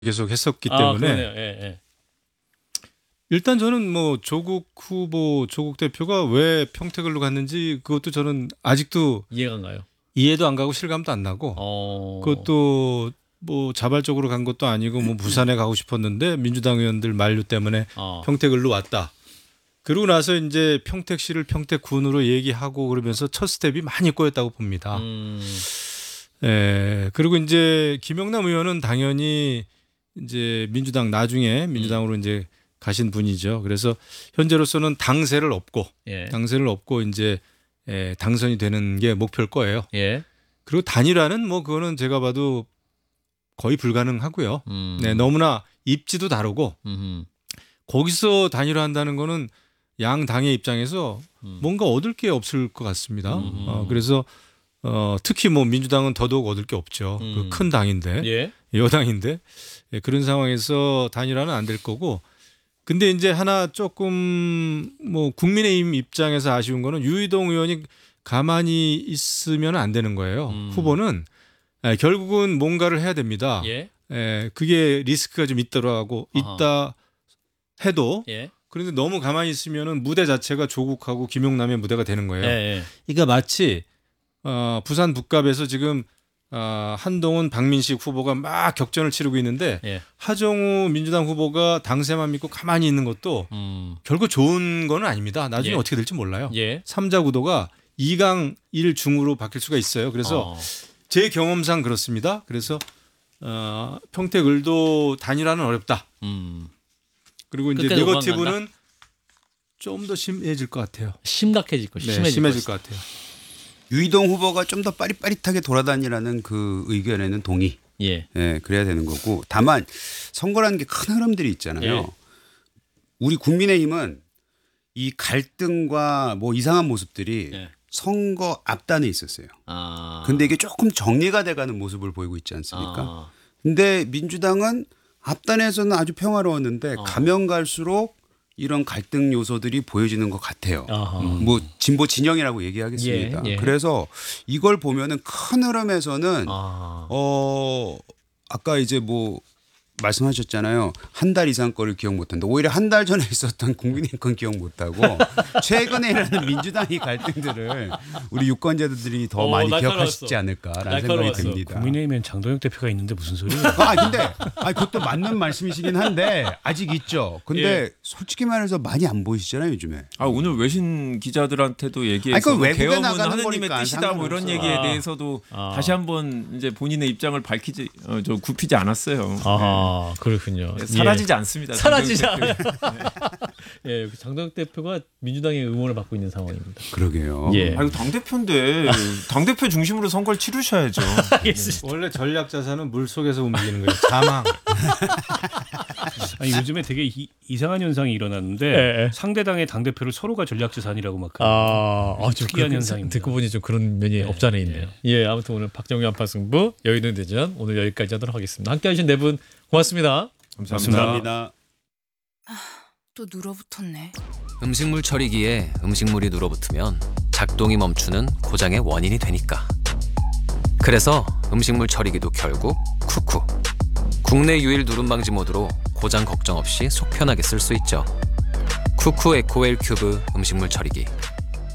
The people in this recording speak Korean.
계속 했었기 때문에 그러네요. 예, 예. 일단 저는 뭐 조국 후보, 조국 대표가 왜 평택을로 갔는지 그것도 저는 아직도 이해가 안 가요. 이해도 안 가고 실감도 안 나고 그것도 뭐 자발적으로 간 것도 아니고 뭐 부산에 가고 싶었는데 민주당 의원들 만류 때문에 평택을로 왔다. 그러고 나서 이제 평택시를 평택군으로 얘기하고 그러면서 첫 스텝이 많이 꼬였다고 봅니다. 예. 그리고 이제 김영남 의원은 당연히 이제 민주당 나중에 민주당으로 이제 가신 분이죠. 그래서 현재로서는 당세를 업고 이제 당선이 되는 게 목표일 거예요. 예. 그리고 단일화는 뭐 그거는 제가 봐도 거의 불가능하고요. 네, 너무나 입지도 다르고 거기서 단일화한다는 거는 양 당의 입장에서 뭔가 얻을 게 없을 것 같습니다. 그래서 특히 뭐 민주당은 더더욱 얻을 게 없죠. 그 큰 당인데 예. 여당인데 그런 상황에서 단일화는 안 될 거고. 근데 이제 하나 조금 뭐 국민의힘 입장에서 아쉬운 거는 유희동 의원이 가만히 있으면 안 되는 거예요. 후보는 결국은 뭔가를 해야 됩니다. 그게 리스크가 좀 있다 해도 그런데 너무 가만히 있으면은 무대 자체가 조국하고 김용남의 무대가 되는 거예요. 그러니까 마치 부산 북갑에서 지금 한동훈 박민식 후보가 막 격전을 치르고 있는데 하정우 민주당 후보가 당세만 믿고 가만히 있는 것도 결국 좋은 건 아닙니다. 나중에 어떻게 될지 몰라요. 3자 구도가 2강 1중으로 바뀔 수가 있어요. 그래서 제 경험상 그렇습니다. 그래서 평택을도 단일화는 어렵다. 그리고 이제 네거티브는 좀 더 심해질 것 같아요. 심각해질 것, 심해질 것 같아요. 유희동 후보가 좀 더 빠릿빠릿하게 돌아다니라는 그 의견에는 동의. 그래야 되는 거고. 다만 선거라는 게 큰 흐름들이 있잖아요. 우리 국민의힘은 이 갈등과 뭐 이상한 모습들이 선거 앞단에 있었어요. 근데 이게 조금 정리가 돼가는 모습을 보이고 있지 않습니까? 근데 민주당은 앞단에서는 아주 평화로웠는데 가면 갈수록 이런 갈등 요소들이 보여지는 것 같아요. 뭐 진보 진영이라고 얘기하겠습니다. 그래서 이걸 보면은 큰 흐름에서는 아까 이제 뭐 말씀하셨잖아요. 한 달 이상 거를 기억 못한다. 오히려 한 달 전에 있었던 국민의힘 건 기억 못하고 최근에 일어나는 민주당의 갈등들을 우리 유권자들이 더 많이 기억하시지 않을까라는 생각이 듭니다. 국민의힘엔 장동혁 대표가 있는데 무슨 소리예요? 근데 그것도 맞는 말씀이시긴 한데 아직 있죠. 근데 솔직히 말해서 많이 안 보이시잖아요 요즘에. 오늘 외신 기자들한테도 얘기해서 외국에 계엄은 하느님의 뜻이다 뭐 이런 얘기에 대해서도 다시 한번 이제 본인의 입장을 굽히지 않았어요. 그렇군요. 사라지지 않습니다. 사라지지 않아요. 장동혁 대표가 민주당의 응원을 받고 있는 상황입니다. 그러게요. 당대표인데 당대표 중심으로 선거를 치르셔야죠. 원래 전략 자산은 물속에서 움직이는 거예요. 자망. 요즘에 되게 이상한 현상이 일어났는데 상대당의 당대표를 서로가 전략 자산이라고 막 좀 특이한 현상입니다. 듣고 보니 좀 그런 면이 없지 않아 있네요. 아무튼 오늘 박정희 한판 승부 여의도 대전 오늘 여기까지 하도록 하겠습니다. 함께하신 네 분 고맙습니다. 감사합니다. 또 눌어붙었네. 음식물 처리기에 음식물이 눌어붙으면 작동이 멈추는 고장의 원인이 되니까. 그래서 음식물 처리기도 결국 쿠쿠. 국내 유일 누름 방지 모드로 고장 걱정 없이 속 편하게 쓸 수 있죠. 쿠쿠 에코웰 큐브 음식물 처리기.